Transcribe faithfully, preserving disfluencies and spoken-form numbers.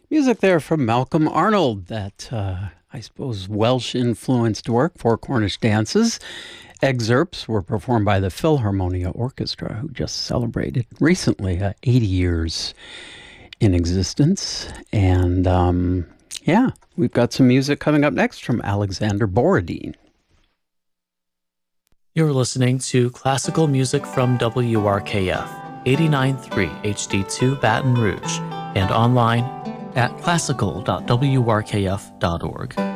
Music there from Malcolm Arnold, that uh, I suppose Welsh-influenced work, Four Cornish Dances. Excerpts were performed by the Philharmonia Orchestra, who just celebrated recently uh, eighty years in existence. And um, yeah, we've got some music coming up next from Alexander Borodin. You're listening to classical music from W R K F, eighty-nine point three H D two Baton Rouge, and online at classical dot w r k f dot org.